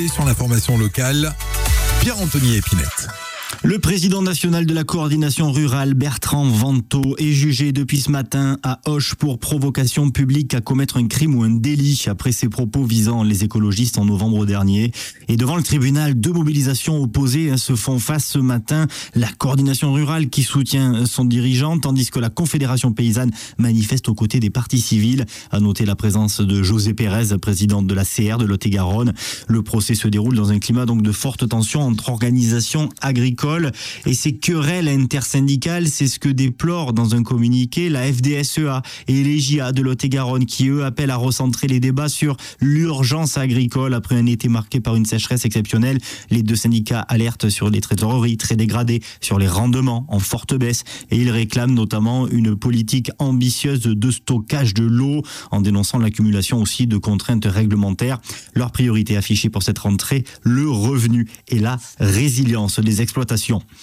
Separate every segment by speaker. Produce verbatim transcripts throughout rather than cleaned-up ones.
Speaker 1: Et sur l'information locale, Pierre-Anthony Épinette.
Speaker 2: Le président national de la coordination rurale, Bertrand Vantaux, est jugé depuis ce matin à Auch pour provocation publique à commettre un crime ou un délit après ses propos visant les écologistes en novembre dernier. Et devant le tribunal, deux mobilisations opposées se font face ce matin. La coordination rurale qui soutient son dirigeant, tandis que la Confédération paysanne manifeste aux côtés des partis civils. À noter la présence de José Pérez, présidente de la C R de Lot-et-Garonne. Le procès se déroule dans un climat donc de forte tension entre organisations agricoles. Et ces querelles intersyndicales, c'est ce que déplore dans un communiqué la F D S E A et les J A de Lot-et-Garonne qui, eux, appellent à recentrer les débats sur l'urgence agricole après un été marqué par une sécheresse exceptionnelle. Les deux syndicats alertent sur les trésoreries très dégradées, sur les rendements en forte baisse et ils réclament notamment une politique ambitieuse de stockage de l'eau en dénonçant l'accumulation aussi de contraintes réglementaires. Leur priorité affichée pour cette rentrée, le revenu et la résilience des exploitations.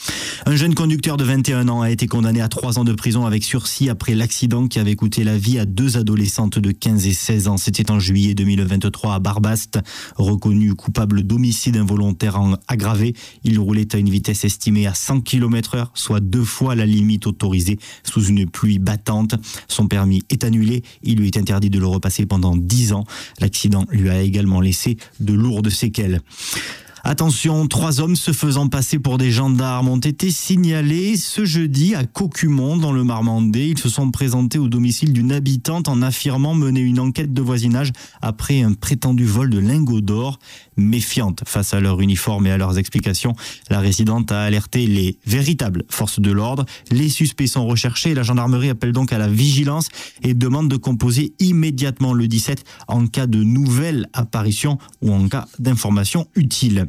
Speaker 2: Un jeune conducteur de vingt et un ans a été condamné à trois ans de prison avec sursis après l'accident qui avait coûté la vie à deux adolescentes de quinze et seize ans. C'était en juillet deux mille vingt-trois à Barbaste. Reconnu coupable d'homicide involontaire aggravé, il roulait à une vitesse estimée à cent kilomètres heure, soit deux fois la limite autorisée sous une pluie battante. Son permis est annulé. Il lui est interdit de le repasser pendant dix ans. L'accident lui a également laissé de lourdes séquelles. Attention, trois hommes se faisant passer pour des gendarmes ont été signalés ce jeudi à Caucumont dans le Marmandais. Ils se sont présentés au domicile d'une habitante en affirmant mener une enquête de voisinage après un prétendu vol de lingots d'or. Méfiante face à leur uniforme et à leurs explications, la résidente a alerté les véritables forces de l'ordre. Les suspects sont recherchés. La gendarmerie appelle donc à la vigilance et demande de composer immédiatement le dix-sept en cas de nouvelle apparition ou en cas d'information utile.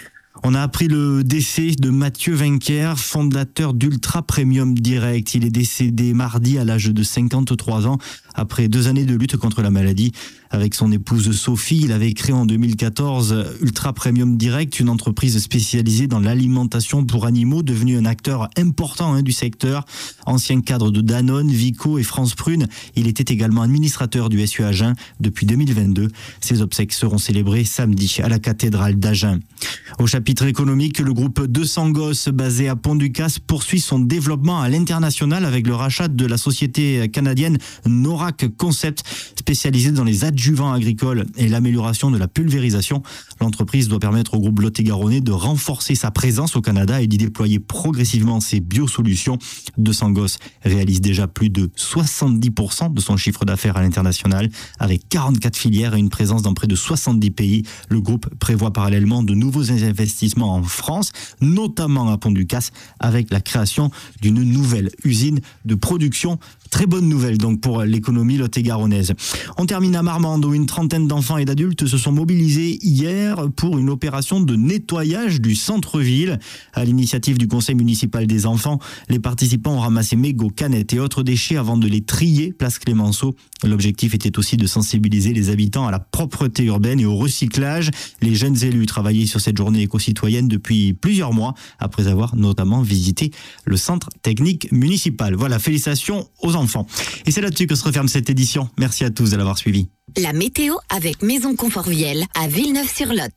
Speaker 2: On a appris le décès de Mathieu Vinquer, fondateur d'Ultra Premium Direct. Il est décédé mardi à l'âge de cinquante-trois ans après deux années de lutte contre la maladie. Avec son épouse Sophie, il avait créé en deux mille quatorze Ultra Premium Direct, une entreprise spécialisée dans l'alimentation pour animaux, devenue un acteur important hein, du secteur. Ancien cadre de Danone, Vico et France Prune, il était également administrateur du S U Agen depuis deux mille vingt-deux. Ses obsèques seront célébrées samedi à la cathédrale d'Agen. Au chapitre économique, le groupe deux cents Gosses, basé à Pont-du-Casse, poursuit son développement à l'international avec le rachat de la société canadienne Norac Concept, spécialisée dans les adjuvants agricoles et l'amélioration de la pulvérisation. L'entreprise doit permettre au groupe Lot-et-Garonnais de renforcer sa présence au Canada et d'y déployer progressivement ses biosolutions. deux cents Gosses réalise déjà plus de soixante-dix pour cent de son chiffre d'affaires à l'international, avec quarante-quatre filières et une présence dans près de soixante-dix pays. Le groupe prévoit parallèlement de nouveaux investissements en France, notamment à Pont-du-Casse, avec la création d'une nouvelle usine de production. Très bonne nouvelle donc pour l'économie lot-et-garonnaise. On termine à Marmande où une trentaine d'enfants et d'adultes se sont mobilisés hier pour une opération de nettoyage du centre-ville. À l'initiative du conseil municipal des enfants, les participants ont ramassé mégots, canettes et autres déchets avant de les trier place Clémenceau. L'objectif était aussi de sensibiliser les habitants à la propreté urbaine et au recyclage. Les jeunes élus travaillaient sur cette journée éco-citoyenne depuis plusieurs mois après avoir notamment visité le centre technique municipal. Voilà, félicitations aux enfants. Et c'est là-dessus que se referme cette édition. Merci à tous de l'avoir suivi.
Speaker 3: La météo avec Maison Confort Viel à Villeneuve-sur-Lot.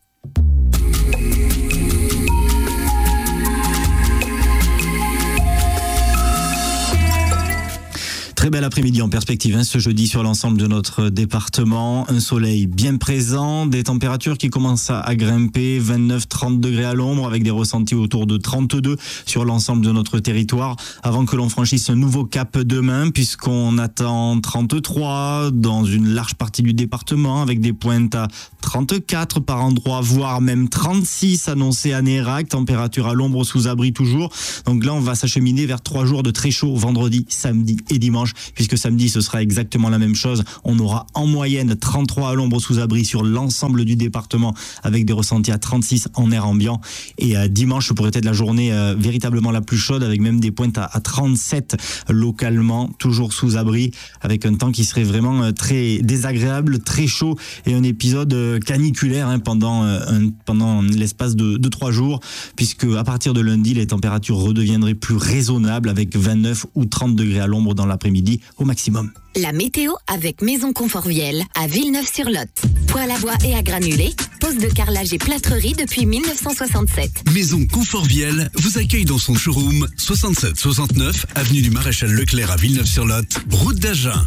Speaker 2: Très bel après-midi en perspective hein, ce jeudi sur l'ensemble de notre département. Un soleil bien présent, des températures qui commencent à grimper, vingt-neuf à trente degrés à l'ombre avec des ressentis autour de trente-deux sur l'ensemble de notre territoire avant que l'on franchisse un nouveau cap demain puisqu'on attend trente-trois dans une large partie du département avec des pointes à trente-quatre par endroit, voire même trente-six annoncés à Nérac, température à l'ombre sous abri toujours. Donc là on va s'acheminer vers trois jours de très chaud vendredi, samedi et dimanche. Puisque samedi ce sera exactement la même chose, on aura en moyenne trente-trois à l'ombre sous abri sur l'ensemble du département avec des ressentis à trente-six en air ambiant et euh, dimanche pourrait être la journée euh, véritablement la plus chaude avec même des pointes à, à trente-sept localement, toujours sous abri avec un temps qui serait vraiment euh, très désagréable, très chaud et un épisode euh, caniculaire hein, pendant, euh, un, pendant l'espace de, de trois jours puisque à partir de lundi les températures redeviendraient plus raisonnables avec vingt-neuf ou trente degrés à l'ombre dans l'après-midi. après-midi au maximum.
Speaker 3: La météo avec Maison Conforviel à Villeneuve-sur-Lot. Poêle à bois et à granulés, pose de carrelage et plâtrerie depuis mille neuf cent soixante-sept.
Speaker 1: Maison Conforviel vous accueille dans son showroom soixante-sept soixante-neuf avenue du Maréchal Leclerc à Villeneuve-sur-Lot, route d'Agen.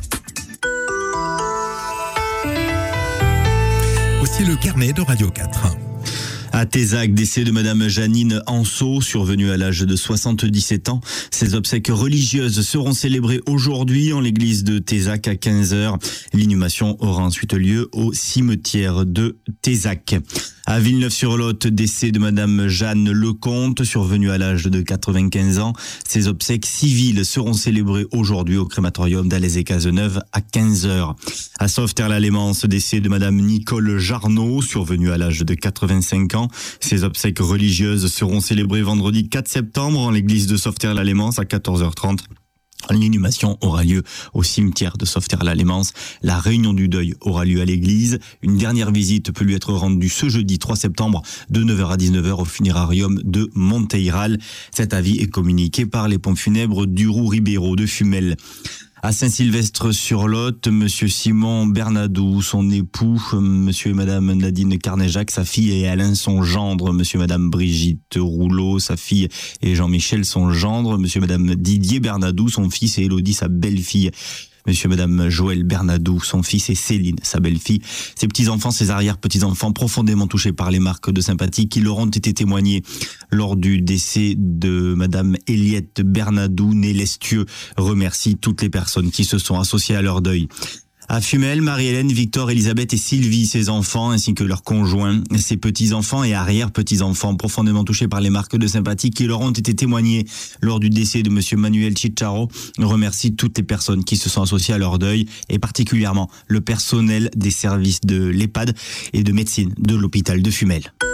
Speaker 1: Voici le carnet de Radio quatre.
Speaker 2: À Tézac, décès de Madame Janine Anceau, survenue à l'âge de soixante-dix-sept ans. Ses obsèques religieuses seront célébrées aujourd'hui en l'église de Tézac à quinze heures. L'inhumation aura ensuite lieu au cimetière de Tézac. À Villeneuve-sur-Lot, décès de Madame Jeanne Lecomte, survenue à l'âge de quatre-vingt-quinze ans. Ses obsèques civiles seront célébrées aujourd'hui au crématorium d'Alès-et-Cazeneuve à quinze heures. À Sauveterre-la-Lémance, décès de Madame Nicole Jarnot, survenue à l'âge de quatre-vingt-cinq ans. Ses obsèques religieuses seront célébrées vendredi quatre septembre en l'église de Sauveterre-la-Lémance à quatorze heures trente. L'inhumation aura lieu au cimetière de Sauveterre-la-Lémance. La réunion du deuil aura lieu à l'église. Une dernière visite peut lui être rendue ce jeudi trois septembre de neuf heures à dix-neuf heures au funérarium de Monteyral. Cet avis est communiqué par les pompes funèbres du Roux-Ribéraud de Fumel. À Saint-Sylvestre-sur-Lot, Monsieur Simon Bernadou, son époux, Monsieur et Madame Nadine Carnéjac, sa fille et Alain, son gendre, Monsieur et Madame Brigitte Rouleau, sa fille et Jean-Michel, son gendre, Monsieur et Madame Didier Bernadou, son fils et Élodie, sa belle-fille. Monsieur et Madame Joël Bernadou, son fils, et Céline, sa belle-fille. Ses petits-enfants, ses arrière-petits-enfants, profondément touchés par les marques de sympathie qui leur ont été témoignées lors du décès de Madame Eliette Bernadou, née Lestieux, remercie toutes les personnes qui se sont associées à leur deuil. À Fumel, Marie-Hélène, Victor, Elisabeth et Sylvie, ses enfants, ainsi que leurs conjoints, ses petits-enfants et arrière-petits-enfants, profondément touchés par les marques de sympathie qui leur ont été témoignées lors du décès de Monsieur Manuel Cicciaro, remercient toutes les personnes qui se sont associées à leur deuil, et particulièrement le personnel des services de l'EHPAD et de médecine de l'hôpital de Fumel.